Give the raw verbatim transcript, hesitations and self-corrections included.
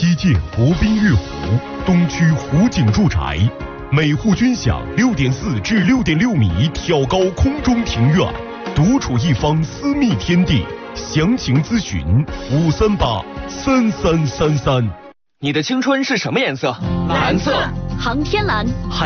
西建国宾悦湖，东区湖景住宅，每户均享六点四至六点六米挑高空中庭院，独处一方私密天地。详情咨询五三八三三三三。 你的青春是什么颜色？ 蓝色。 航天蓝。